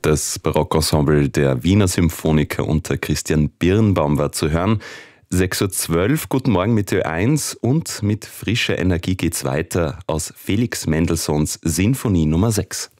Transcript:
Das Barockensemble der Wiener Symphoniker unter Christian Birnbaum war zu hören. 6.12 Uhr, guten Morgen mit Ö1 und mit frischer Energie geht's weiter aus Felix Mendelssohns Sinfonie Nummer 6.